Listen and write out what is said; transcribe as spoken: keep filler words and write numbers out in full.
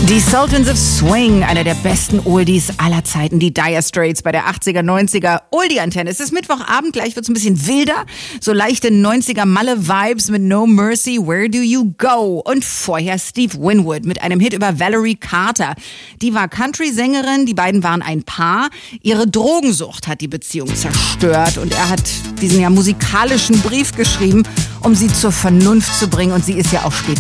Die Sultans of Swing, einer der besten Oldies aller Zeiten, die Dire Straits bei der achtziger, neunziger Oldie-Antenne. Es ist Mittwochabend, gleich wird es ein bisschen wilder, so leichte neunziger Malle-Vibes mit No Mercy, Where Do You Go? Und vorher Steve Winwood mit einem Hit über Valerie Carter. Die war Country-Sängerin, die beiden waren ein Paar. Ihre Drogensucht hat die Beziehung zerstört und er hat diesen ja musikalischen Brief geschrieben, um sie zur Vernunft zu bringen, und sie ist ja auch später